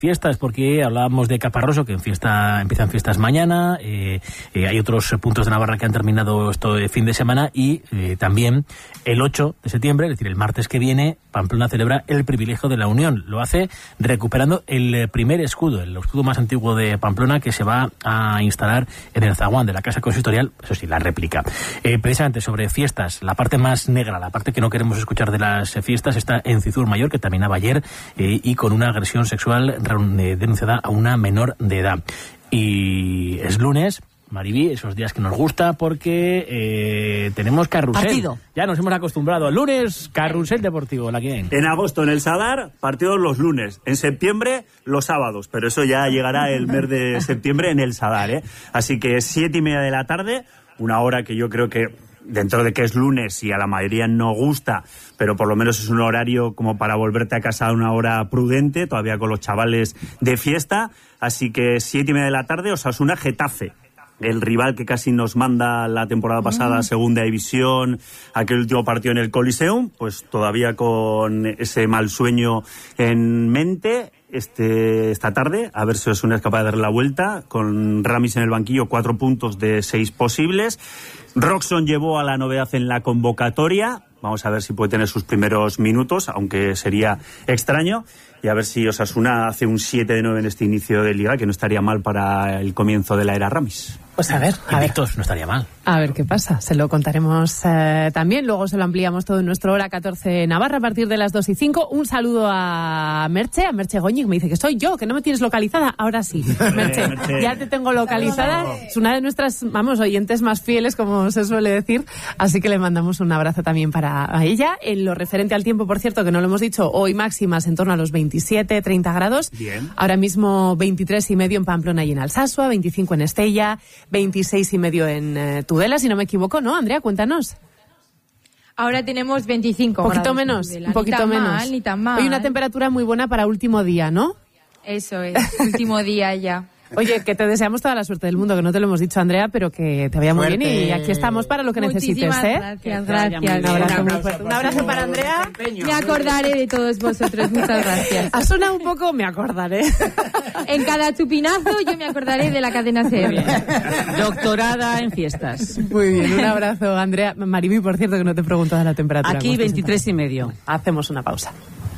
fiestas, porque hablábamos de Caparroso, que empiezan fiestas mañana, hay otros puntos de Navarra que han terminado esto de fin de semana, y también el 8 de septiembre, es decir, el martes que viene, Pamplona celebra el privilegio de la Unión. Lo hace recuperando el primer escudo, el escudo más antiguo de Pamplona, que se va a instalar en el zaguán de la Casa Consistorial, eso sí, la réplica. Precisamente sobre fiestas, la parte más negra, la parte que no queremos escuchar de las fiestas, está en Cizur Mayor, que terminaba ayer, y con una agresión sexual denunciada a una menor de edad. Y es lunes, Maribí, esos días que nos gusta, porque tenemos carrusel. Partido. Ya nos hemos acostumbrado. El lunes, carrusel deportivo, la que hay. En agosto en el Sadar, partidos los lunes. En septiembre, los sábados. Pero eso ya llegará el mes de septiembre en el Sadar, ¿eh? Así que 7:30 de la tarde, una hora que yo creo que, dentro de que es lunes y a la mayoría no gusta, pero por lo menos es un horario como para volverte a casa a una hora prudente, todavía con los chavales de fiesta. Así que 7:30 de la tarde, Osasuna Getafe. El rival que casi nos manda la temporada pasada a Segunda División, aquel último partido en el Coliseum, pues todavía con ese mal sueño en mente. Esta tarde, a ver si Osasuna es capaz de dar la vuelta, con Ramis en el banquillo, 4 puntos de 6 posibles. Roxon llevó a la novedad en la convocatoria, vamos a ver si puede tener sus primeros minutos, aunque sería extraño, y a ver si Osasuna hace un 7-9 en este inicio de Liga, que no estaría mal para el comienzo de la era Ramis. Pues a ver. No estaría mal. A ver qué pasa, se lo contaremos también, luego se lo ampliamos todo en nuestro Hora 14 Navarra a partir de las 2:05. Un saludo a Merche Goñi, que me dice que soy yo, que no me tienes localizada. Ahora sí, Merche, ya te tengo localizada. Es una de nuestras, oyentes más fieles, como se suele decir, así que le mandamos un abrazo también para ella. En lo referente al tiempo, por cierto, que no lo hemos dicho, hoy máximas en torno a los 27, 30 grados. Bien. Ahora mismo 23,5 en Pamplona y en Alsasua, 25 en Estella, 26,5 en Tudela, si no me equivoco, ¿no? Andrea, cuéntanos. Ahora tenemos 25 poquito grados. Menos, Tudela. un poquito menos. Ni tan mal. Hoy una temperatura muy buena para último día, ¿no? Eso es, último día ya. Oye, que te deseamos toda la suerte del mundo, que no te lo hemos dicho, Andrea, pero que te vaya muy bien y aquí estamos para lo que necesites, ¿eh? Gracias. Un abrazo muy fuerte. Un abrazo para Andrea. Me acordaré de todos vosotros, muchas gracias. Ha sonado un poco, me acordaré. En cada chupinazo yo me acordaré de la cadena SER. Doctorada en fiestas. Muy bien, un abrazo, Andrea. Maribí, por cierto, que no te he preguntado la temperatura. Aquí 23,5. Hacemos una pausa.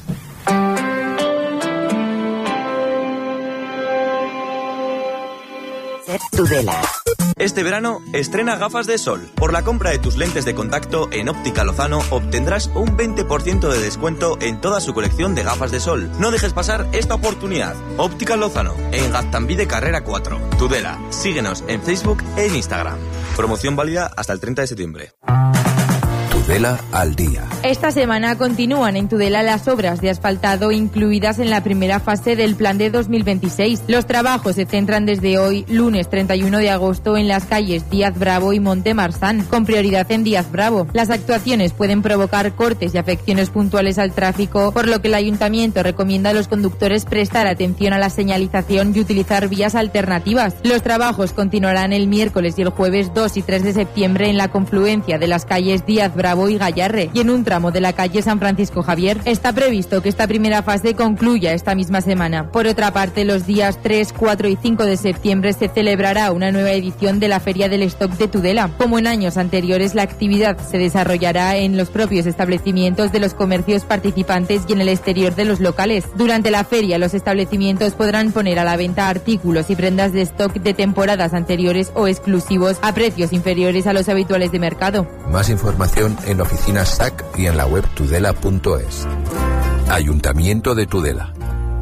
Tudela. Este verano estrena gafas de sol. Por la compra de tus lentes de contacto en Óptica Lozano obtendrás un 20% de descuento en toda su colección de gafas de sol. No dejes pasar esta oportunidad. Óptica Lozano, en Gaztambide Carrera 4, Tudela. Síguenos en Facebook e en Instagram. Promoción válida hasta el 30 de septiembre. Tudela al día. Esta semana continúan en Tudela las obras de asfaltado incluidas en la primera fase del plan de 2026. Los trabajos se centran desde hoy, lunes 31 de agosto, en las calles Díaz Bravo y Monte Marzán, con prioridad en Díaz Bravo. Las actuaciones pueden provocar cortes y afecciones puntuales al tráfico, por lo que el Ayuntamiento recomienda a los conductores prestar atención a la señalización y utilizar vías alternativas. Los trabajos continuarán el miércoles y el jueves 2 y 3 de septiembre en la confluencia de las calles Díaz Bravo y Gallarre, y en un tramo de la calle San Francisco Javier. Está previsto que esta primera fase concluya esta misma semana. Por otra parte, los días 3, 4 y 5 de septiembre se celebrará una nueva edición de la Feria del Stock de Tudela. Como en años anteriores, la actividad se desarrollará en los propios establecimientos de los comercios participantes y en el exterior de los locales. Durante la feria, los establecimientos podrán poner a la venta artículos y prendas de stock de temporadas anteriores o exclusivos a precios inferiores a los habituales de mercado. Más información en oficinas SAC y en la web tudela.es. Ayuntamiento de Tudela.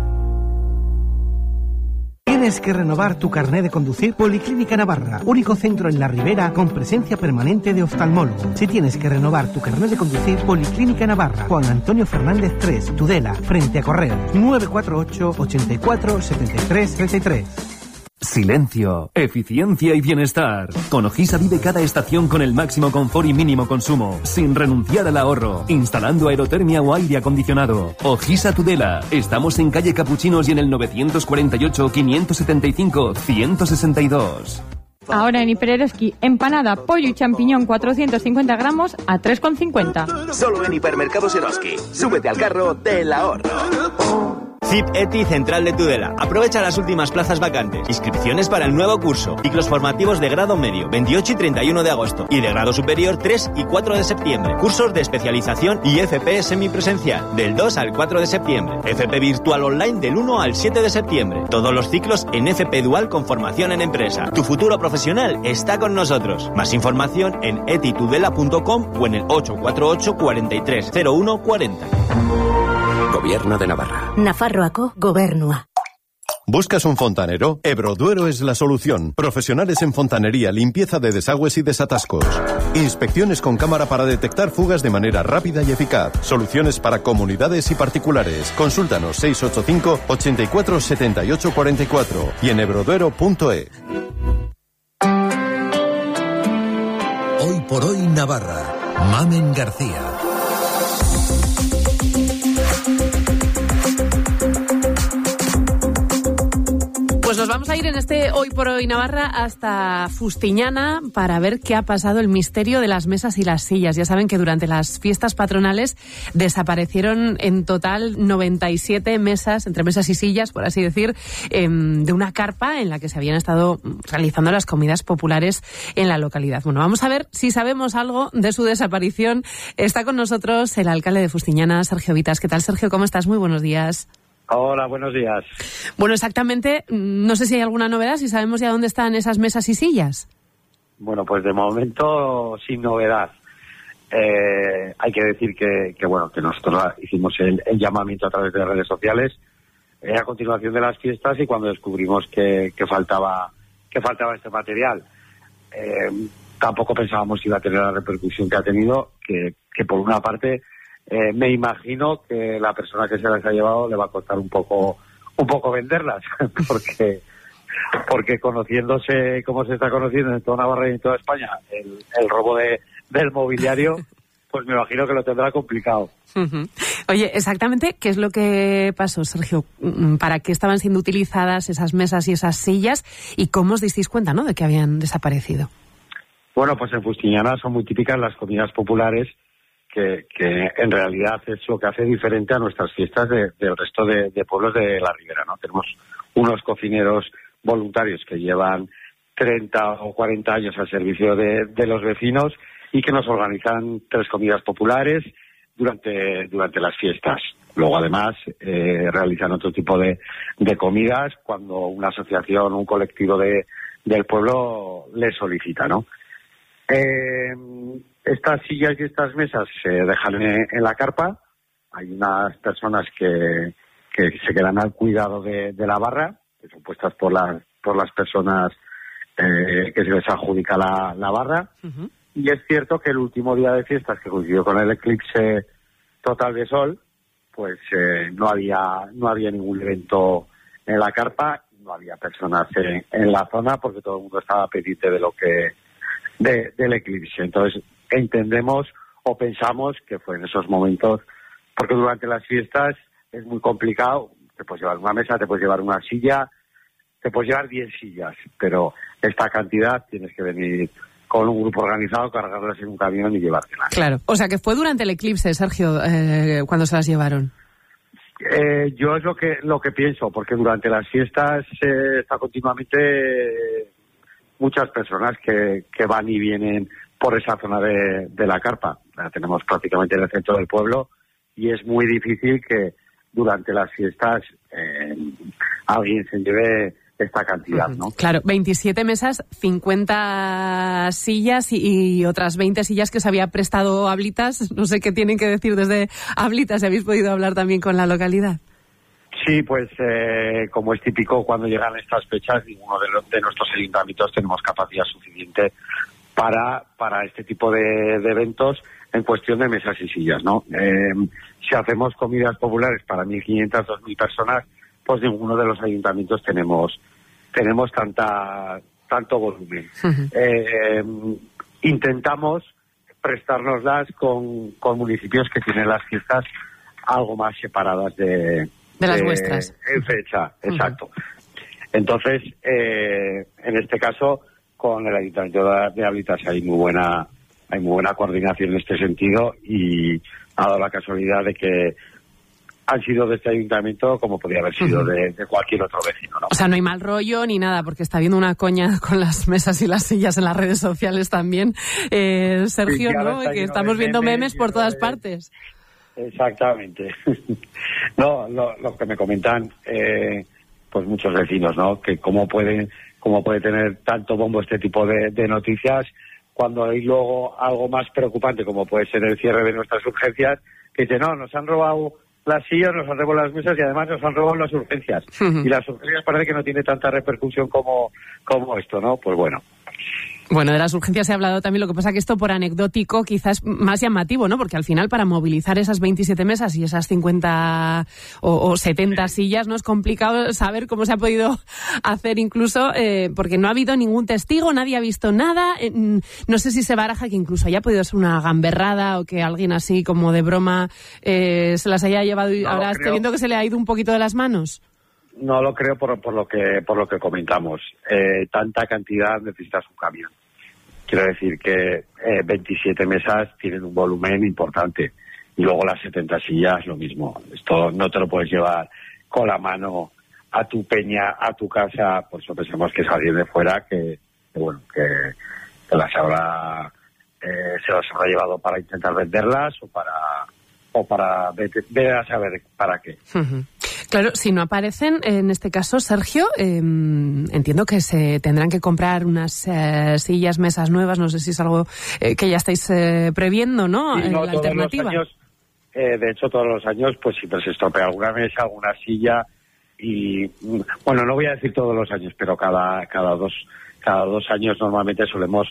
¿Tienes que renovar tu carné de conducir? Policlínica Navarra, único centro en la Ribera con presencia permanente de oftalmólogo. Si tienes que renovar tu carné de conducir, Policlínica Navarra, Juan Antonio Fernández 3, Tudela, frente a Correos, 948 84 73 33. Silencio, eficiencia y bienestar. Con Ojisa vive cada estación con el máximo confort y mínimo consumo, sin renunciar al ahorro, instalando aerotermia o aire acondicionado. Ojisa Tudela. Estamos en calle Capuchinos y en el 948-575-162. Ahora en Hipereroski, empanada, pollo y champiñón 450 gramos a 3,50. Solo en Hipermercados Eroski. Súbete al carro del ahorro. CIP ETI Central de Tudela. Aprovecha las últimas plazas vacantes. Inscripciones para el nuevo curso. Ciclos formativos de grado medio, 28 y 31 de agosto. Y de grado superior, 3 y 4 de septiembre. Cursos de especialización y FP semipresencial, del 2 al 4 de septiembre. FP virtual online del 1 al 7 de septiembre. Todos los ciclos en FP Dual con formación en empresa. Tu futuro profesional está con nosotros. Más información en etitudela.com o en el 848 43 01 40. Gobierno de Navarra. Nafarroako Gobernua. ¿Buscas un fontanero? Ebroduero es la solución. Profesionales en fontanería, limpieza de desagües y desatascos. Inspecciones con cámara para detectar fugas de manera rápida y eficaz. Soluciones para comunidades y particulares. Consúltanos 685 84 78 44 y en ebroduero.es. Hoy por hoy Navarra. Mamen García. Pues nos vamos a ir en este Hoy por Hoy Navarra hasta Fustiñana para ver qué ha pasado, el misterio de las mesas y las sillas. Ya saben que durante las fiestas patronales desaparecieron en total 97 mesas, entre mesas y sillas, por así decir, de una carpa en la que se habían estado realizando las comidas populares en la localidad. Bueno, vamos a ver si sabemos algo de su desaparición. Está con nosotros el alcalde de Fustiñana, Sergio Vitas. ¿Qué tal, Sergio? ¿Cómo estás? Muy buenos días. Hola, buenos días. Bueno, exactamente, no sé si hay alguna novedad, si sabemos ya dónde están esas mesas y sillas. Bueno, pues de momento sin novedad. Hay que decir que nosotros hicimos el llamamiento a través de las redes sociales a continuación de las fiestas y cuando descubrimos que faltaba este material. Tampoco pensábamos que iba a tener la repercusión que ha tenido, que por una parte me imagino que la persona que se las ha llevado le va a costar un poco venderlas, porque conociéndose como se está conociendo en toda Navarra y en toda España el robo del mobiliario, pues me imagino que lo tendrá complicado. Uh-huh. Oye, exactamente, ¿qué es lo que pasó, Sergio? ¿Para qué estaban siendo utilizadas esas mesas y esas sillas? ¿Y cómo os disteis cuenta, de que habían desaparecido? Bueno, pues en Fustiñana son muy típicas las comidas populares que en realidad es lo que hace diferente a nuestras fiestas del resto de pueblos de la Ribera, ¿no? Tenemos unos cocineros voluntarios que llevan 30 o 40 años al servicio de los vecinos y que nos organizan 3 comidas populares durante las fiestas. Luego, además, realizan otro tipo de comidas cuando una asociación, un colectivo del pueblo les solicita, ¿no? Estas sillas y estas mesas se dejan en la carpa. Hay unas personas que se quedan al cuidado de la barra, que son puestas por las personas que se les adjudica la barra. Uh-huh. Y es cierto que el último día de fiestas, que coincidió con el eclipse total de sol, pues no había ningún evento en la carpa, no había personas en la zona porque todo el mundo estaba pendiente del eclipse. Entonces entendemos o pensamos que fue en esos momentos, porque durante las fiestas es muy complicado. Te puedes llevar una mesa, te puedes llevar una silla, te puedes llevar 10 sillas, pero esta cantidad tienes que venir con un grupo organizado, cargarlas en un camión y llevártelas. Claro, o sea que fue durante el eclipse, Sergio, cuando se las llevaron. Yo es lo que pienso, porque durante las fiestas está continuamente muchas personas que van y vienen por esa zona de la carpa. La tenemos prácticamente en el centro del pueblo y es muy difícil que durante las fiestas alguien se lleve esta cantidad, ¿no? Claro, 27 mesas, 50 sillas y otras 20 sillas que os había prestado Ablitas. No sé qué tienen que decir desde Ablitas, si habéis podido hablar también con la localidad. Sí, pues como es típico cuando llegan estas fechas, ninguno de nuestros ayuntamientos tenemos capacidad suficiente para este tipo de eventos en cuestión de mesas y sillas, ¿no? Si hacemos comidas populares para 1.500, 2.000 personas, pues ninguno de los ayuntamientos tenemos tanto volumen. Uh-huh. Intentamos prestárnoslas con municipios que tienen las fiestas algo más separadas de las vuestras. En fecha, exacto. Entonces, en este caso, con el Ayuntamiento de Ablitas hay muy buena coordinación en este sentido y ha dado la casualidad de que han sido de este ayuntamiento como podría haber sido de cualquier otro vecino, ¿no? O sea, no hay mal rollo ni nada, porque está habiendo una coña con las mesas y las sillas en las redes sociales también, Sergio, sí, ¿no? Que estamos viendo memes por todas partes. Exactamente. No, lo que me comentan, pues muchos vecinos, ¿no? Que cómo puede tener tanto bombo este tipo de noticias cuando hay luego algo más preocupante, como puede ser el cierre de nuestras urgencias, que dice, no, nos han robado las sillas, nos han robado las mesas y además nos han robado las urgencias. Y las urgencias parece que no tiene tanta repercusión como esto, ¿no? Pues bueno. Bueno, de las urgencias he hablado también, lo que pasa que esto por anecdótico quizás más llamativo, ¿no? Porque al final para movilizar esas 27 mesas y esas 50 o 70 sillas, ¿no? Es complicado saber cómo se ha podido hacer incluso, porque no ha habido ningún testigo, nadie ha visto nada. No sé si se baraja que incluso haya podido ser una gamberrada o que alguien así como de broma se las haya llevado y ahora estoy viendo que se le ha ido un poquito de las manos. No lo creo por lo que comentamos. Tanta cantidad necesitas un camión. Quiero decir que 27 mesas tienen un volumen importante y luego las 70 sillas lo mismo. Esto no te lo puedes llevar con la mano a tu peña, a tu casa. Por eso pensamos que es alguien de fuera que las habrá se las habrá llevado para intentar venderlas o para ver a saber para qué. Claro, si no aparecen, en este caso, Sergio, entiendo que se tendrán que comprar unas sillas, mesas nuevas, no sé si es algo que ya estáis previendo, ¿no? Sí, no, la alternativa. De hecho, todos los años, pues siempre se estropea alguna mesa, alguna silla y, bueno, no voy a decir todos los años, pero cada dos años normalmente solemos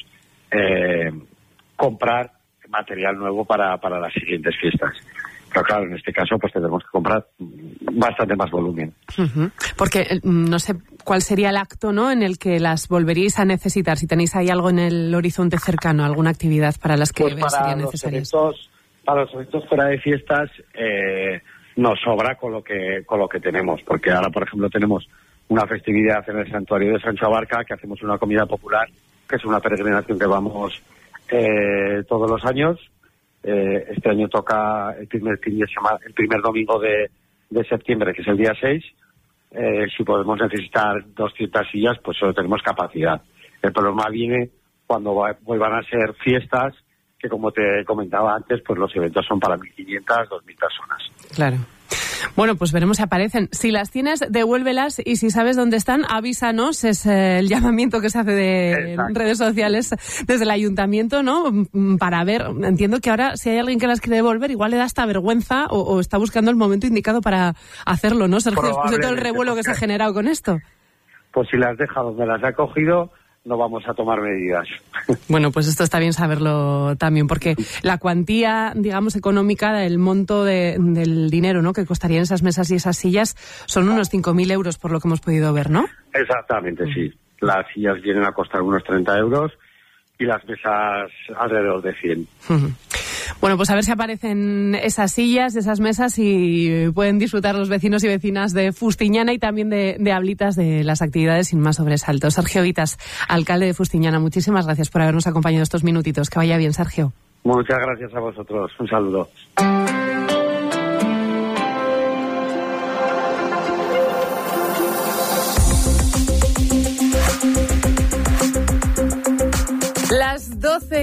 comprar material nuevo para las siguientes fiestas. Pero claro, en este caso pues tendremos que comprar bastante más volumen. Porque no sé cuál sería el acto, ¿no?, en el que las volveríais a necesitar. Si tenéis ahí algo en el horizonte cercano, alguna actividad para las que pues serían necesarias. Para los eventos fuera de fiestas nos sobra con lo que tenemos. Porque ahora, por ejemplo, tenemos una festividad en el santuario de Sancho Abarca, que hacemos una comida popular, que es una peregrinación que vamos todos los años. Este año toca el primer domingo de septiembre, que es el día 6. Si podemos necesitar 200 sillas, pues solo tenemos capacidad. El problema viene cuando vuelvan a ser fiestas, que como te comentaba antes, pues los eventos son para 1.500, 2.000 personas. Claro. Bueno, pues veremos si aparecen. Si las tienes, devuélvelas y si sabes dónde están, avísanos. Es el llamamiento que se hace de redes sociales desde el ayuntamiento, ¿no? Para ver, entiendo que ahora si hay alguien que las quiere devolver, igual le da hasta vergüenza o está buscando el momento indicado para hacerlo, ¿no, Sergio? Después de todo el revuelo que se ha generado con esto. Pues si las deja donde las ha cogido, no vamos a tomar medidas. Bueno, pues esto está bien saberlo también, porque la cuantía, digamos, económica, el monto del dinero, ¿no?, que costarían esas mesas y esas sillas, son unos 5.000 euros, por lo que hemos podido ver, ¿no? Exactamente, sí. Las sillas vienen a costar unos 30 euros y las mesas alrededor de 100. Bueno, pues a ver si aparecen esas sillas, esas mesas y pueden disfrutar los vecinos y vecinas de Fustiñana y también de Ablitas de las actividades sin más sobresaltos. Sergio Vitas, alcalde de Fustiñana, muchísimas gracias por habernos acompañado estos minutitos. Que vaya bien, Sergio. Muchas gracias a vosotros. Un saludo. Las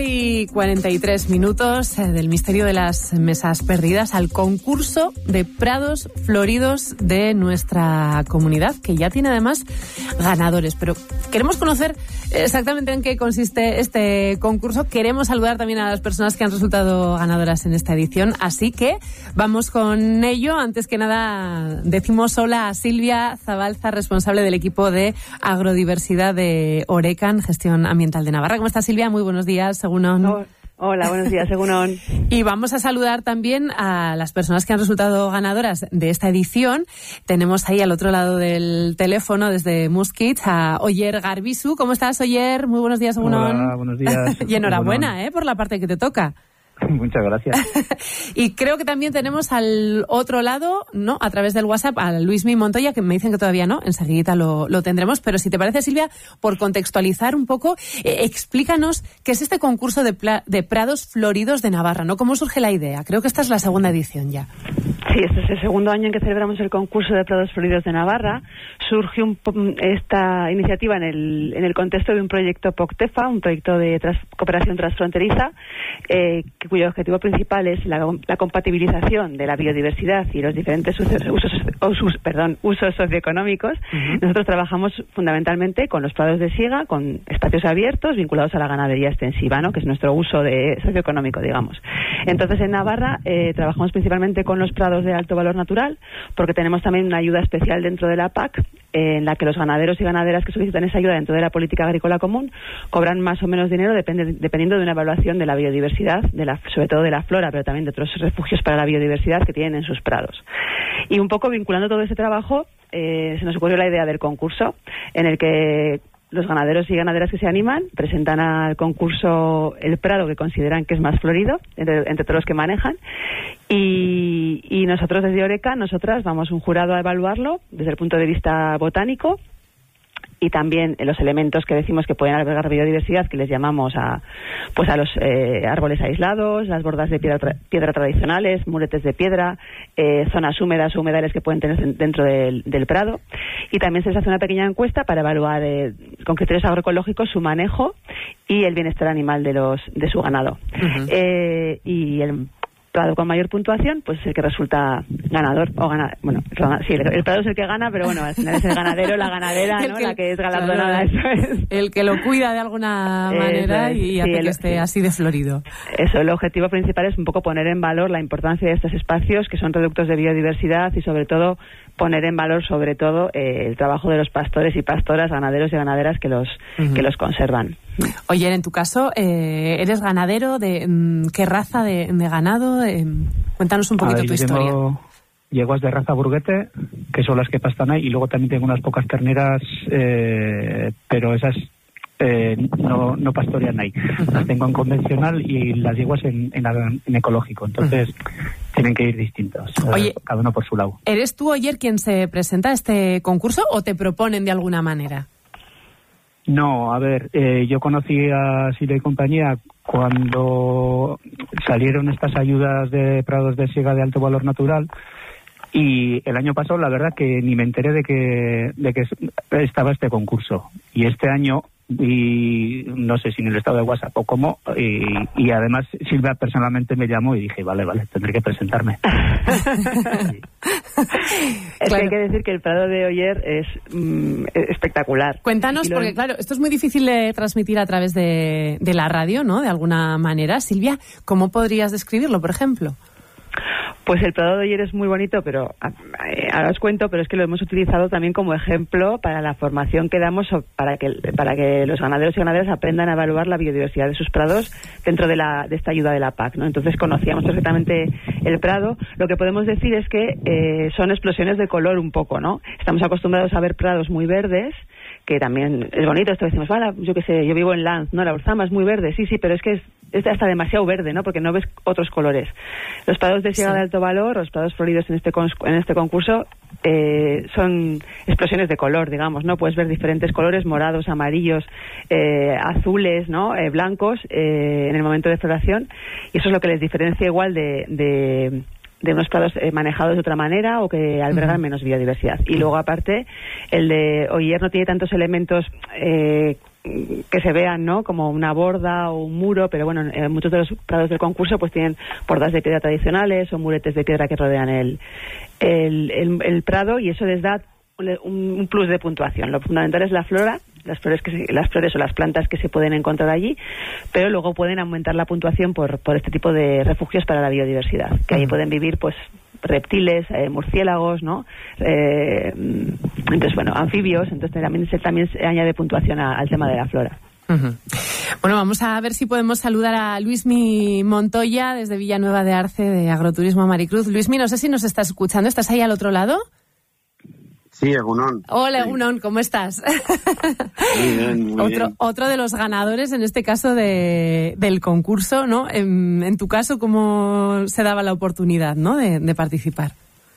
12:43 del misterio de las mesas perdidas al concurso de prados floridos de nuestra comunidad, que ya tiene además ganadores. Pero queremos conocer exactamente en qué consiste este concurso. Queremos saludar también a las personas que han resultado ganadoras en esta edición. Así que vamos con ello. Antes que nada, decimos hola a Silvia Zabalza, responsable del equipo de agrodiversidad de Orecan, Gestión Ambiental de Navarra. ¿Cómo está, Silvia? Muy buenos días, Egunon. Hola, buenos días, Egunon. Y vamos a saludar también a las personas que han resultado ganadoras de esta edición. Tenemos ahí al otro lado del teléfono, desde Muskit, a Oyer Garbisu. ¿Cómo estás, Oyer? Muy buenos días, Egunon. Hola, buenos días. Y enhorabuena, por la parte que te toca. Muchas gracias. Y creo que también tenemos al otro lado, ¿no?, a través del WhatsApp, a Luismi Montoya, que me dicen que todavía no, enseguida lo tendremos. Pero si te parece, Silvia, por contextualizar un poco, explícanos qué es este concurso de prados floridos de Navarra, ¿no? ¿Cómo surge la idea? Creo que esta es la segunda edición ya. Sí, este es el segundo año en que celebramos el concurso de prados floridos de Navarra. Surgió esta iniciativa en el contexto de un proyecto POCTEFA, un proyecto de cooperación transfronteriza, cuyo objetivo principal es la compatibilización de la biodiversidad y los diferentes usos socioeconómicos. Nosotros trabajamos fundamentalmente con los prados de siega, con espacios abiertos vinculados a la ganadería extensiva, ¿no?, que es nuestro uso socioeconómico, digamos. Entonces, en Navarra trabajamos principalmente con los prados de alto valor natural, porque tenemos también una ayuda especial dentro de la PAC, en la que los ganaderos y ganaderas que solicitan esa ayuda dentro de la política agrícola común cobran más o menos dinero dependiendo de una evaluación de la biodiversidad, sobre todo de la flora, pero también de otros refugios para la biodiversidad que tienen en sus prados. Y un poco vinculando todo ese trabajo, se nos ocurrió la idea del concurso, en el que los ganaderos y ganaderas que se animan presentan al concurso el prado que consideran que es más florido entre todos los que manejan, y nosotros desde Oreca, vamos un jurado a evaluarlo desde el punto de vista botánico, y también los elementos que decimos que pueden albergar biodiversidad, que les llamamos a los árboles aislados, las bordas de piedra tradicionales, muretes de piedra, zonas húmedas o humedales que pueden tener dentro del prado. Y también se les hace una pequeña encuesta para evaluar con criterios agroecológicos su manejo y el bienestar animal de su ganado. Y el prado con mayor puntuación, pues es el que resulta ganador o el prado es el que gana, pero bueno, al final es el ganadero, la ganadera, ¿no?, la que es galardonada. El que lo cuida de alguna manera y hace que esté así de florido. Eso, el objetivo principal es un poco poner en valor la importancia de estos espacios que son reductos de biodiversidad y sobre todo poner en valor el trabajo de los pastores y pastoras, ganaderos y ganaderas que los conservan. Oye, en tu caso, ¿eres ganadero? ¿De qué raza de ganado? Cuéntanos un poquito tu historia. Yeguas de raza burguete, que son las que pastan ahí, y luego también tengo unas pocas terneras, pero esas no pastorean ahí. Las tengo en convencional y las yeguas en ecológico, entonces tienen que ir distintos. Oye, cada uno por su lado. ¿Eres tú, Oyer, quien se presenta a este concurso o te proponen de alguna manera? No, a ver, yo conocí a Silvia y compañía cuando salieron estas ayudas de prados de siega de alto valor natural, y el año pasado la verdad que ni me enteré de que estaba este concurso, y este año, y no sé si en el estado de WhatsApp o cómo, y además Silvia personalmente me llamó y dije, vale, tendré que presentarme. Es que hay que decir que el prado de Oyer es espectacular. Cuéntanos, porque claro, esto es muy difícil de transmitir a través de la radio, ¿no?, de alguna manera. Silvia, ¿cómo podrías describirlo, por ejemplo? Pues el prado de Oyer es muy bonito, pero ahora os cuento, pero es que lo hemos utilizado también como ejemplo para la formación que damos para que los ganaderos y ganaderas aprendan a evaluar la biodiversidad de sus prados dentro de esta ayuda de la PAC, ¿no? Entonces conocíamos perfectamente el prado. Lo que podemos decir es que son explosiones de color un poco, ¿no? Estamos acostumbrados a ver prados muy verdes, que también es bonito. Esto decimos, yo qué sé, yo vivo en Lanz, ¿no? La Orzama es muy verde, sí, pero es que es hasta demasiado verde, ¿no?, porque no ves otros colores. Los prados de siega de alto valor, los prados floridos en este concurso, son explosiones de color, digamos, ¿no? Puedes ver diferentes colores, morados, amarillos, azules, ¿no?, blancos, en el momento de floración, y eso es lo que les diferencia igual de unos prados manejados de otra manera o que albergan menos biodiversidad. Y luego, aparte, el de Oyer no tiene tantos elementos que se vean, ¿no?, como una borda o un muro, pero bueno, muchos de los prados del concurso pues tienen bordas de piedra tradicionales o muretes de piedra que rodean el prado, y eso les da un plus de puntuación. Lo fundamental es la flora, las flores o las plantas que se pueden encontrar allí, pero luego pueden aumentar la puntuación por este tipo de refugios para la biodiversidad, que ahí pueden vivir pues reptiles, murciélagos, ¿no? Entonces, bueno, anfibios, entonces también se añade puntuación al tema de la flora. Bueno, vamos a ver si podemos saludar a Luismi Montoya desde Villanueva de Arce, de Agroturismo Maricruz. Luismi, no sé si nos estás escuchando, ¿estás ahí al otro lado? Sí, Egunon. Hola, Egunon, ¿cómo estás? Muy bien. Otro de los ganadores, en este caso, del concurso, ¿no? En tu caso, ¿cómo se daba la oportunidad, ¿no?, de participar?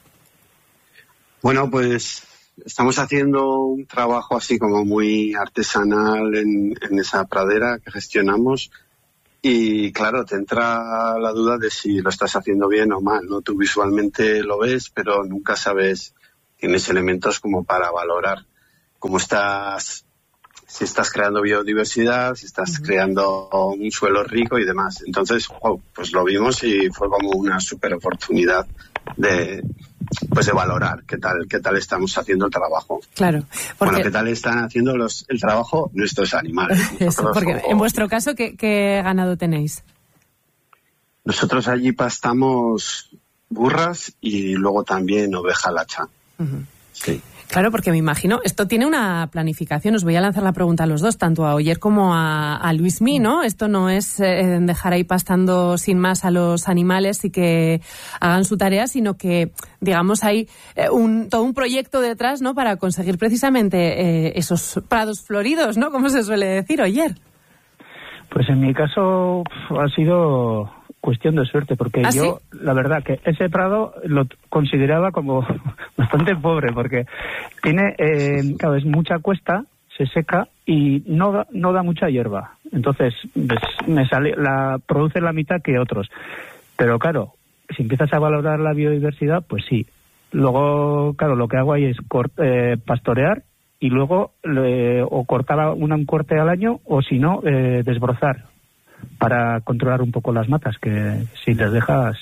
Bueno, pues estamos haciendo un trabajo así como muy artesanal en esa pradera que gestionamos, Y claro, te entra la duda de si lo estás haciendo bien o mal, ¿no? Tú visualmente lo ves, pero nunca sabes, tienes elementos como para valorar cómo estás, si estás creando biodiversidad, si estás creando un suelo rico y demás. Entonces, pues lo vimos y fue como una súper oportunidad de valorar qué tal estamos haciendo el trabajo. Claro. Porque... Bueno, qué tal están haciendo el trabajo nuestros animales. Eso, porque en vuestro caso, ¿qué ganado tenéis? Nosotros allí pastamos burras y luego también oveja lacha. Sí. Claro, porque me imagino, esto tiene una planificación. Os voy a lanzar la pregunta a los dos, tanto a Oyer como a Luismi, ¿no? Esto no es dejar ahí pastando sin más a los animales y que hagan su tarea, sino que, digamos, hay todo un proyecto detrás, ¿no?, para conseguir precisamente esos prados floridos, ¿no?, como se suele decir, Oyer. Pues en mi caso ha sido cuestión de suerte, porque yo, la verdad, que ese prado lo consideraba como bastante pobre, porque tiene, claro, es mucha cuesta, se seca y no da mucha hierba. Entonces, produce la mitad que otros. Pero claro, si empiezas a valorar la biodiversidad, pues sí. Luego, claro, lo que hago ahí es pastorear y luego o cortar un corte al año o si no, desbrozar, para controlar un poco las matas, que si les dejas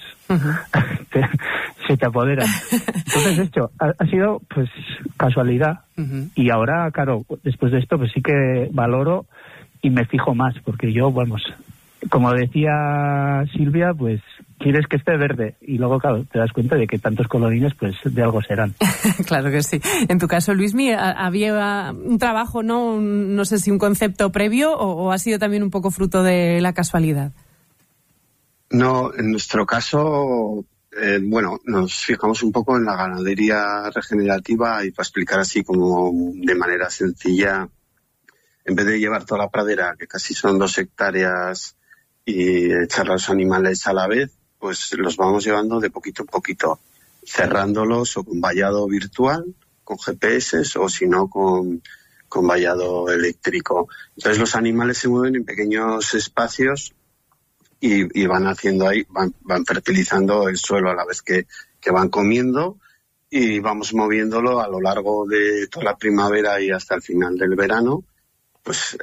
se te apoderan. Entonces esto ha sido pues casualidad, y ahora, claro, después de esto pues sí que valoro y me fijo más, porque yo, vamos, como decía Silvia, pues quieres que esté verde y luego, claro, te das cuenta de que tantos colorines pues de algo serán. Claro que sí. En tu caso, Luismi, ¿había un trabajo, no sé si un concepto previo o ha sido también un poco fruto de la casualidad? No, en nuestro caso, nos fijamos un poco en la ganadería regenerativa, y para explicar así como de manera sencilla, en vez de llevar toda la pradera, que casi son 2 hectáreas, y echar a los animales a la vez, pues los vamos llevando de poquito en poquito, cerrándolos o con vallado virtual, con GPS, o si no con vallado eléctrico. Entonces los animales se mueven en pequeños espacios y van haciendo ahí, van fertilizando el suelo a la vez que van comiendo, y vamos moviéndolo a lo largo de toda la primavera y hasta el final del verano. Pues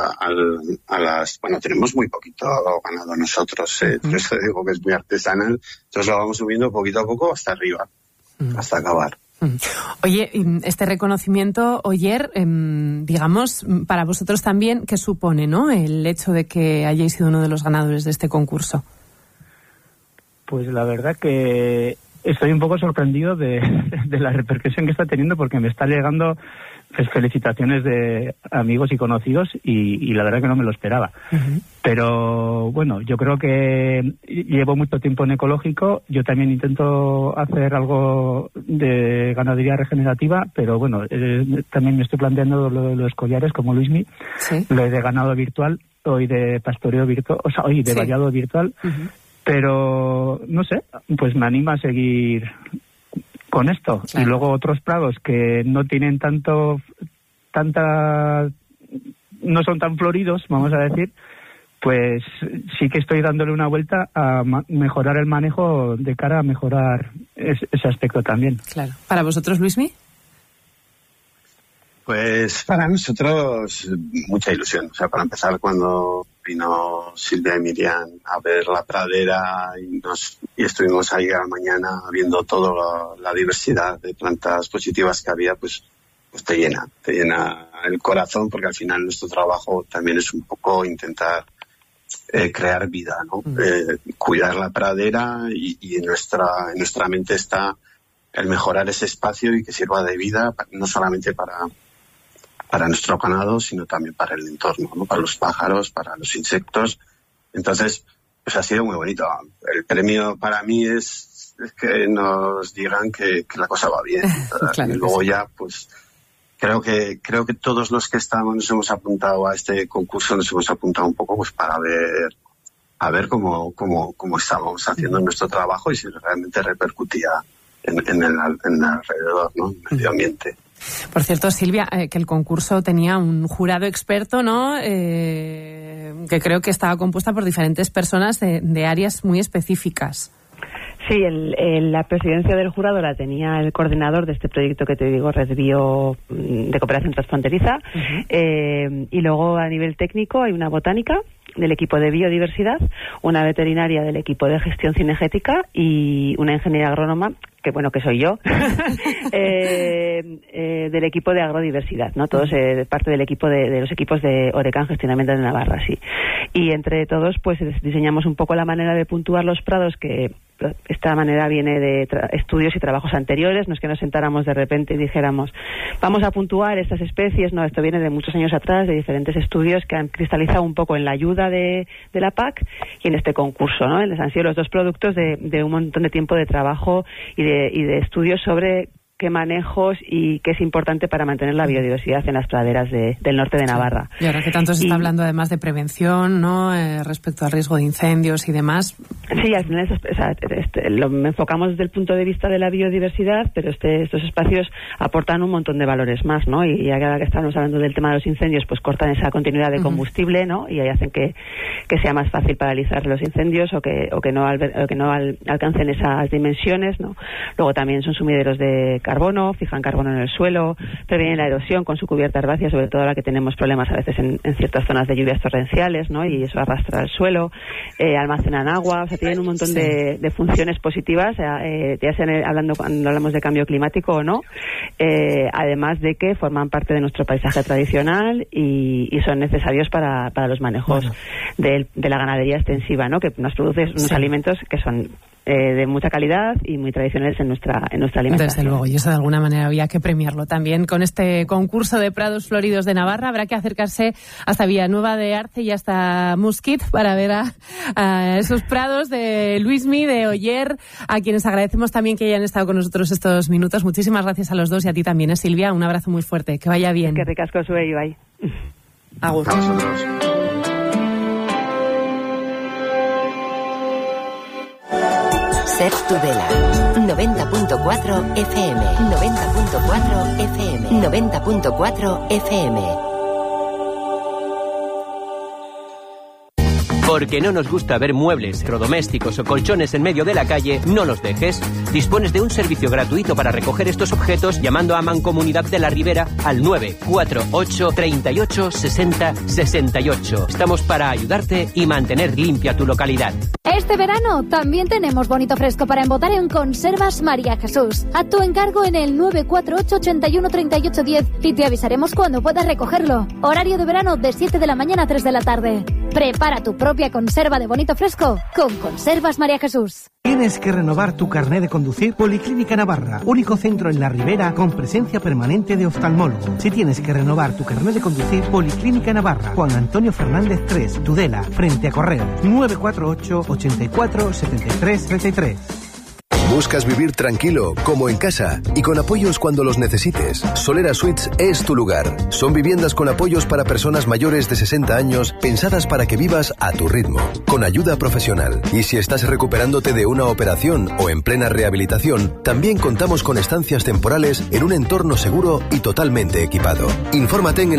tenemos muy poquito ganado nosotros, por eso digo que es muy artesanal, entonces lo vamos subiendo poquito a poco hasta arriba, hasta acabar. Oye, este reconocimiento, Oyer, digamos, para vosotros también, ¿qué supone, no, el hecho de que hayáis sido uno de los ganadores de este concurso? Pues la verdad que estoy un poco sorprendido de la repercusión que está teniendo, porque me está llegando pues felicitaciones de amigos y conocidos y la verdad que no me lo esperaba. Pero bueno, yo creo que llevo mucho tiempo en ecológico. Yo también intento hacer algo de ganadería regenerativa, pero bueno, también me estoy planteando lo de los collares como Luismi, lo de ganado virtual, hoy de pastoreo virtual, o sea, hoy de vallado virtual. Pero no sé, pues me anima a seguir con esto. Claro. Y luego otros prados que no tienen no son tan floridos, vamos a decir, pues sí que estoy dándole una vuelta a mejorar el manejo de cara a mejorar ese aspecto también. Claro. ¿Para vosotros, Luismi? Pues para nosotros mucha ilusión. O sea, para empezar, cuando vino Silvia y Miriam a ver la pradera y estuvimos ahí a la mañana viendo toda la diversidad de plantas positivas que había, pues te llena el corazón, porque al final nuestro trabajo también es un poco intentar crear vida, ¿no? Cuidar la pradera y en nuestra mente está el mejorar ese espacio y que sirva de vida, no solamente para nuestro ganado, sino también para el entorno, ¿no? Para los pájaros, para los insectos. Entonces, pues ha sido muy bonito. El premio para mí es que nos digan que la cosa va bien. Claro, y luego ya, pues, creo que todos los que nos hemos apuntado a este concurso, nos hemos apuntado un poco pues para ver cómo estábamos haciendo nuestro trabajo y si realmente repercutía en el alrededor, ¿no? En el medio ambiente. Por cierto, Silvia, que el concurso tenía un jurado experto, ¿no? Que creo que estaba compuesta por diferentes personas de áreas muy específicas. Sí, la presidencia del jurado la tenía el coordinador de este proyecto que te digo, Red Bio de Cooperación Transfronteriza. Y luego a nivel técnico hay una botánica del equipo de biodiversidad, una veterinaria del equipo de gestión cinegética y una ingeniera agrónoma, que soy yo, del equipo de agrodiversidad, ¿no? Todos parte del equipo de los equipos de Orecan Gestionamiento de Navarra, sí. Y entre todos, pues diseñamos un poco la manera de puntuar los prados, que esta manera viene de estudios y trabajos anteriores. No es que nos sentáramos de repente y dijéramos, vamos a puntuar estas especies, no, esto viene de muchos años atrás, de diferentes estudios que han cristalizado un poco en la ayuda de la PAC y en este concurso, ¿no? Han sido los dos productos de un montón de tiempo de trabajo y de estudios sobre qué manejos y qué es importante para mantener la biodiversidad en las praderas del norte de Navarra. Y ahora que tanto se está hablando además de prevención, ¿no? Respecto al riesgo de incendios y demás. Sí, al final lo enfocamos desde el punto de vista de la biodiversidad, pero estos espacios aportan un montón de valores más, ¿no? Y ahora que estamos hablando del tema de los incendios, pues cortan esa continuidad de combustible, ¿no? Y ahí hacen que sea más fácil paralizar los incendios o que no alcancen esas dimensiones, ¿no? Luego también son sumideros de carbono, fijan carbono en el suelo, previenen la erosión con su cubierta herbácea, sobre todo ahora que tenemos problemas a veces en ciertas zonas de lluvias torrenciales, ¿no? Y eso arrastra el suelo, almacenan agua, o sea, tienen un montón de funciones positivas, ya sea cuando hablamos de cambio climático o no, además de que forman parte de nuestro paisaje tradicional y son necesarios para los manejos de la ganadería extensiva, ¿no? Que nos produce unos alimentos que son de mucha calidad y muy tradicionales en nuestra alimentación. Desde luego, y eso de alguna manera había que premiarlo también con este concurso de prados floridos de Navarra. Habrá que acercarse hasta Villanueva de Arce y hasta Musquit para ver a esos prados de Luismi, de Oyer, a quienes agradecemos también que hayan estado con nosotros estos minutos. Muchísimas gracias a los dos y a ti también, Silvia. Un abrazo muy fuerte. Que vaya bien. Que ricasco sube, Ibai. Agur. Ser Tudela, 90.4 FM, 90.4 FM, 90.4 FM. Porque no nos gusta ver muebles, electrodomésticos o colchones en medio de la calle, no los dejes. Dispones de un servicio gratuito para recoger estos objetos llamando a Mancomunidad de la Ribera al 948 38 60 68. Estamos para ayudarte y mantener limpia tu localidad. Este verano también tenemos bonito fresco para embotar en Conservas María Jesús. Haz tu encargo en el 948 81 38 10 y te avisaremos cuando puedas recogerlo. Horario de verano de 7 de la mañana a 3 de la tarde. Prepara tu propia conserva de bonito fresco con Conservas María Jesús. ¿Tienes que renovar tu carné de conducir? Policlínica Navarra, único centro en la Ribera con presencia permanente de oftalmólogo. Si tienes que renovar tu carné de conducir, Policlínica Navarra, Juan Antonio Fernández 3, Tudela, frente a Correos, 948 84 73 33. ¿Buscas vivir tranquilo, como en casa, y con apoyos cuando los necesites? Solera Suites es tu lugar. Son viviendas con apoyos para personas mayores de 60 años, pensadas para que vivas a tu ritmo, con ayuda profesional. Y si estás recuperándote de una operación o en plena rehabilitación, también contamos con estancias temporales en un entorno seguro y totalmente equipado. Infórmate en el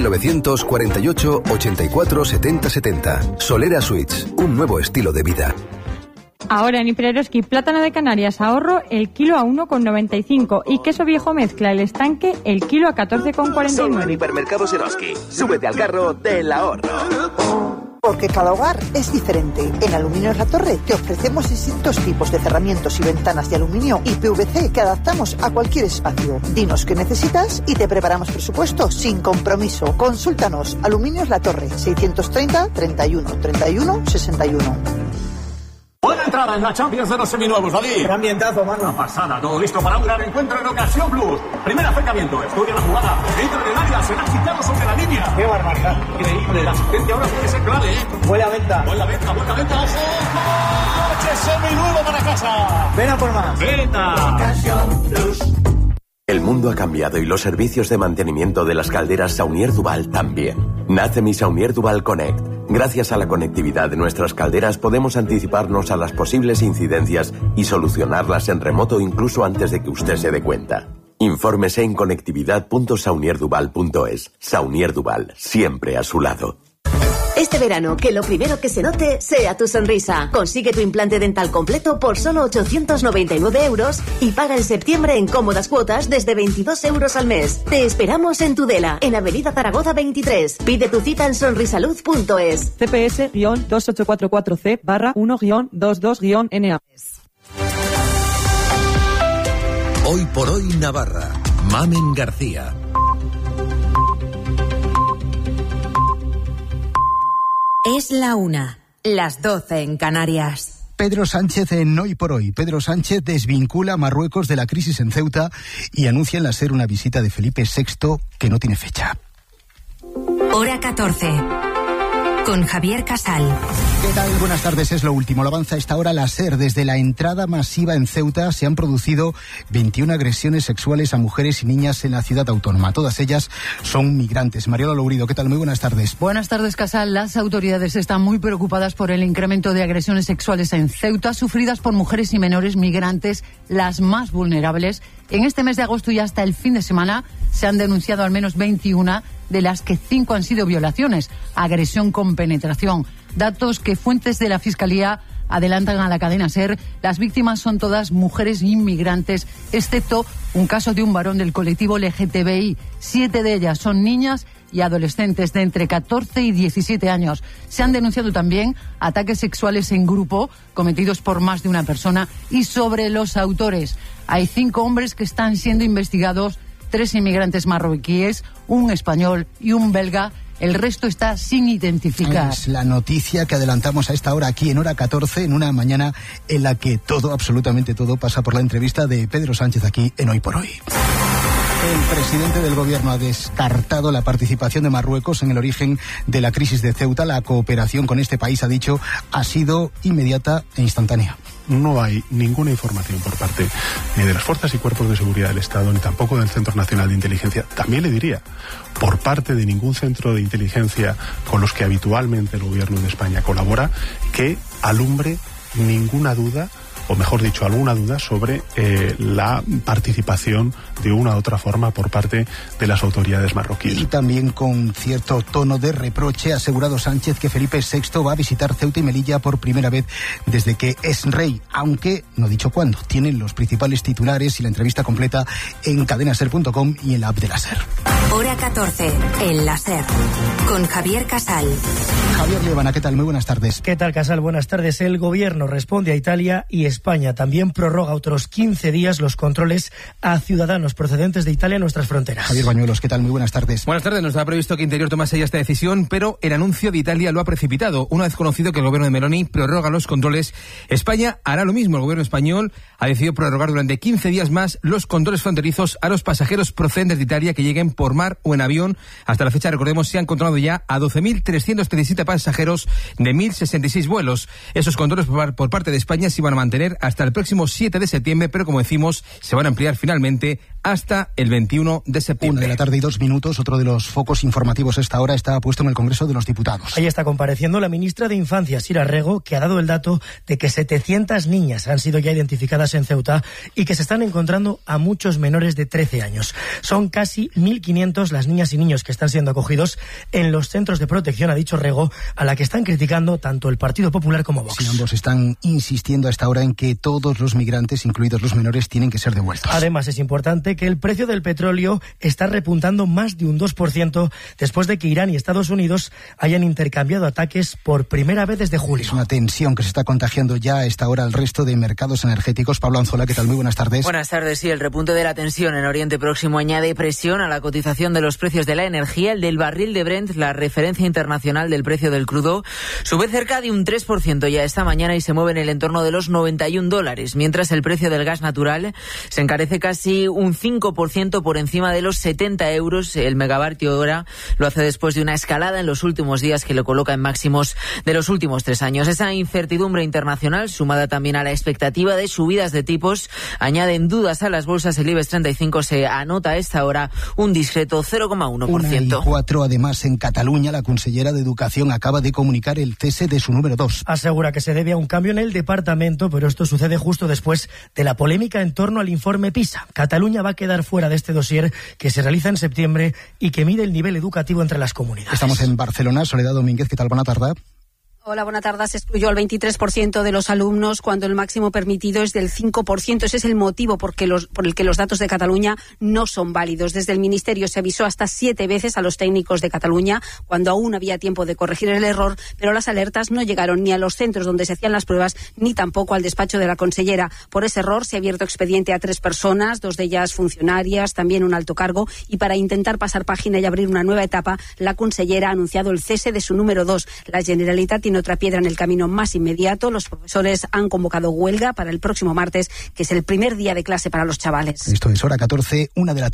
948 84 70 70. Solera Suites, un nuevo estilo de vida. Ahora en Hipereroski, plátano de Canarias ahorro el kilo a 1,95 y queso viejo mezcla el estanque el kilo a 14,49. Solo en Hipermercados Eroski. Súbete al carro del ahorro. Porque cada hogar es diferente. En Aluminios La Torre te ofrecemos distintos tipos de cerramientos y ventanas de aluminio y PVC que adaptamos a cualquier espacio. Dinos qué necesitas y te preparamos presupuesto sin compromiso. Consúltanos. Aluminios La Torre, 630 31 31 61. Buena entrada en la Champions de los seminuevos, David. Qué ambientazo, mano. Una pasada, todo listo para un gran encuentro en Ocasión Plus. Primer acercamiento, estudia la jugada. Dentro del área, será quitado sobre la línea. Qué barbaridad. Increíble, la asistencia ahora puede ser clave, ¿eh? Buena venta. Buena venta, ojo. Coche seminuevo para casa. Ven a por más. Venta. Ocasión Plus. El mundo ha cambiado y los servicios de mantenimiento de las calderas Saunier Duval también. Nace mi Saunier Duval Connect. Gracias a la conectividad de nuestras calderas podemos anticiparnos a las posibles incidencias y solucionarlas en remoto incluso antes de que usted se dé cuenta. Infórmese en conectividad.saunierduval.es. Saunier Duval, siempre a su lado. Este verano, que lo primero que se note sea tu sonrisa. Consigue tu implante dental completo por solo 899 euros y paga en septiembre en cómodas cuotas desde 22 euros al mes. Te esperamos en Tudela, en Avenida Zaragoza 23. Pide tu cita en sonrisalud.es. CPS-2844C/1-22-NA. Hoy por hoy Navarra. Mamen García. Es la 1, las 12 en Canarias. Pedro Sánchez en Hoy por Hoy. Pedro Sánchez desvincula a Marruecos de la crisis en Ceuta y anuncia en la SER una visita de Felipe VI que no tiene fecha. Hora 14. Con Javier Casal. ¿Qué tal? Buenas tardes, es lo último. Lo avanza a esta hora la SER. Desde la entrada masiva en Ceuta se han producido 21 agresiones sexuales a mujeres y niñas en la ciudad autónoma. Todas ellas son migrantes. Mariola Lourido, ¿qué tal? Muy buenas tardes. Buenas tardes, Casal. Las autoridades están muy preocupadas por el incremento de agresiones sexuales en Ceuta, sufridas por mujeres y menores migrantes, las más vulnerables. En este mes de agosto y hasta el fin de semana se han denunciado al menos 21, de las que 5 han sido violaciones, agresión con penetración. Datos que fuentes de la Fiscalía adelantan a la cadena SER. Las víctimas son todas mujeres inmigrantes, excepto un caso de un varón del colectivo LGTBI. 7 de ellas son niñas y adolescentes de entre 14 y 17 años. Se han denunciado también ataques sexuales en grupo cometidos por más de una persona y sobre los autores. Hay 5 hombres que están siendo investigados, 3 inmigrantes marroquíes, un español y un belga. El resto está sin identificar. Es la noticia que adelantamos a esta hora aquí en Hora 14, en una mañana en la que todo, absolutamente todo, pasa por la entrevista de Pedro Sánchez aquí en Hoy por Hoy. El presidente del gobierno ha descartado la participación de Marruecos en el origen de la crisis de Ceuta. La cooperación con este país, ha dicho, ha sido inmediata e instantánea. No hay ninguna información por parte ni de las fuerzas y cuerpos de seguridad del Estado, ni tampoco del Centro Nacional de Inteligencia. También le diría, por parte de ningún centro de inteligencia con los que habitualmente el gobierno de España colabora, que alumbre ninguna duda, o mejor dicho, alguna duda sobre la participación de una u otra forma por parte de las autoridades marroquíes. Y también con cierto tono de reproche ha asegurado Sánchez que Felipe VI va a visitar Ceuta y Melilla por primera vez desde que es rey, aunque no ha dicho cuándo. Tienen los principales titulares y la entrevista completa en cadenaser.com y en la app de la SER. Hora 14, en la SER, con Javier Casal. Javier Liebana, ¿qué tal? Muy buenas tardes. ¿Qué tal, Casal? Buenas tardes. El gobierno responde a Italia y España también prorroga otros 15 días los controles a ciudadanos procedentes de Italia en nuestras fronteras. Javier Bañuelos, ¿qué tal? Muy buenas tardes. Buenas tardes. Nos estaba previsto que Interior tomase ya esta decisión, pero el anuncio de Italia lo ha precipitado. Una vez conocido que el gobierno de Meloni prorroga los controles, España hará lo mismo. El gobierno español ha decidido prorrogar durante 15 días más los controles fronterizos a los pasajeros procedentes de Italia que lleguen por mar o en avión. Hasta la fecha, recordemos, se han controlado ya a 12.337 pasajeros de 1.066 vuelos. Esos controles por parte de España se iban a mantener hasta el próximo 7 de septiembre, pero como decimos, se van a ampliar finalmente hasta el 21 de septiembre. 1 de la tarde y 2 minutos. Otro de los focos informativos a esta hora está puesto en el Congreso de los Diputados. Ahí está compareciendo la ministra de Infancia, Sira Rego, que ha dado el dato de que 700 niñas han sido ya identificadas en Ceuta y que se están encontrando a muchos menores de 13 años. Son casi 1.500 las niñas y niños que están siendo acogidos en los centros de protección, ha dicho Rego, a la que están criticando tanto el Partido Popular como Vox. Sí, ambos están insistiendo a esta hora en que todos los migrantes, incluidos los menores, tienen que ser devueltos. Además, es importante que el precio del petróleo está repuntando más de un 2% después de que Irán y Estados Unidos hayan intercambiado ataques por primera vez desde julio. Es una tensión que se está contagiando ya a esta hora al resto de mercados energéticos. Pablo Anzola, ¿qué tal? Muy buenas tardes. Buenas tardes. Sí, el repunte de la tensión en Oriente Próximo añade presión a la cotización de los precios de la energía. El del barril de Brent, la referencia internacional del precio del crudo, sube cerca de un 3% ya esta mañana y se mueve en el entorno de los $91, mientras el precio del gas natural se encarece casi un 5% por encima de los 70 euros el megavatio hora. Lo hace después de una escalada en los últimos días que lo coloca en máximos de los últimos 3 años. Esa incertidumbre internacional, sumada también a la expectativa de subidas de tipos, añaden dudas a las bolsas. El IBEX 35 se anota a esta hora un discreto 0,1%. 1,4. Además, en Cataluña, la consellera de Educación acaba de comunicar el cese de su número 2. Asegura que se debe a un cambio en el departamento, pero esto sucede justo después de la polémica en torno al informe PISA. Cataluña va a quedar fuera de este dossier que se realiza en septiembre y que mide el nivel educativo entre las comunidades. Estamos en Barcelona. Soledad Domínguez, ¿qué tal? Buena tarde. Hola, buena tarde. Se excluyó al 23% de los alumnos cuando el máximo permitido es del 5%. Ese es el motivo por el que los datos de Cataluña no son válidos. Desde el Ministerio se avisó hasta 7 veces a los técnicos de Cataluña cuando aún había tiempo de corregir el error, pero las alertas no llegaron ni a los centros donde se hacían las pruebas ni tampoco al despacho de la consellera. Por ese error se ha abierto expediente a 3 personas, 2 de ellas funcionarias, también un alto cargo, y para intentar pasar página y abrir una nueva etapa, la consellera ha anunciado el cese de su número 2. La Generalitat tiene otra piedra en el camino más inmediato. Los profesores han convocado huelga para el próximo martes, que es el primer día de clase para los chavales. Esto es Hora 14,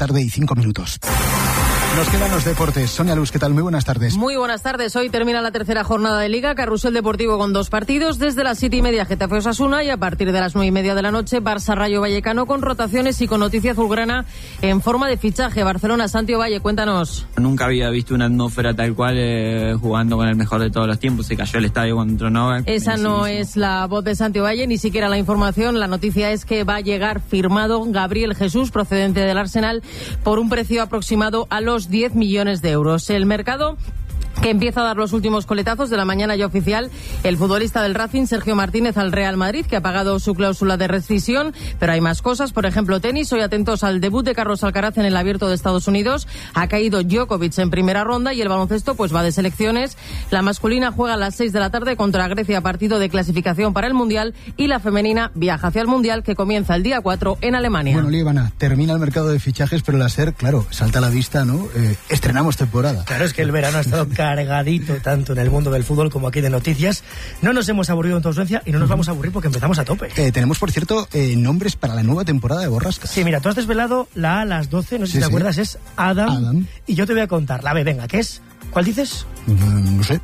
1:05 p.m. Nos quedan los deportes. Sonia Luz, ¿qué tal? Muy buenas tardes. Muy buenas tardes. Hoy termina la tercera jornada de Liga. Carrusel Deportivo con 2 partidos. Desde las 7:30 Getafe Osasuna y a partir de las 9:30 de la noche Barça Rayo Vallecano con rotaciones y con noticia azulgrana en forma de fichaje. Barcelona, Santi Ovalle, cuéntanos. Nunca había visto una atmósfera tal cual jugando con el mejor de todos los tiempos. Se cayó el estadio cuando tronó. Esa no es la voz de Santi Ovalle, ni siquiera la información. La noticia es que va a llegar firmado Gabriel Jesús, procedente del Arsenal, por un precio aproximado a los 10 millones de euros. El mercado que empieza a dar los últimos coletazos de la mañana ya oficial. El futbolista del Racing, Sergio Martínez, al Real Madrid, que ha pagado su cláusula de rescisión, pero hay más cosas, por ejemplo, tenis. Hoy atentos al debut de Carlos Alcaraz en el Abierto de Estados Unidos. Ha caído Djokovic en primera ronda y el baloncesto pues va de selecciones. La masculina juega a las 6 de la tarde contra Grecia, partido de clasificación para el Mundial, y la femenina viaja hacia el Mundial, que comienza el día 4 en Alemania. Bueno, Líbana, termina el mercado de fichajes, pero la SER, claro, salta a la vista, ¿no? Estrenamos temporada. Claro, es que el verano ha estado cargadito tanto en el mundo del fútbol como aquí de noticias. No nos hemos aburrido en tu ausencia y no nos vamos a aburrir porque empezamos a tope. Tenemos, por cierto, nombres para la nueva temporada de Borrascas. Sí, mira, tú has desvelado la A a las 12, no sé si te acuerdas, es Adam. Y yo te voy a contar la B, venga, ¿qué es? ¿Cuál dices? No sé.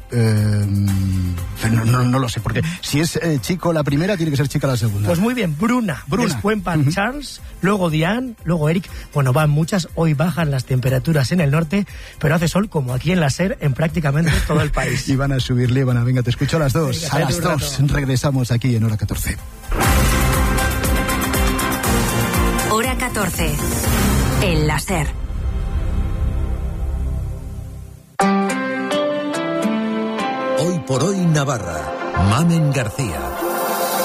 No lo sé, porque si es chico la primera, tiene que ser chica la segunda. Pues muy bien, Bruna. Después van Charles, luego Diane, luego Eric. Bueno, van muchas. Hoy bajan las temperaturas en el norte, pero hace sol como aquí en la SER, en prácticamente todo el país. Y van a subir, Líbana. Venga, te escucho a las 2. Venga, a las 2 regresamos aquí en Hora 14. Hora 14. En la SER. Hoy por hoy Navarra. Mamen García.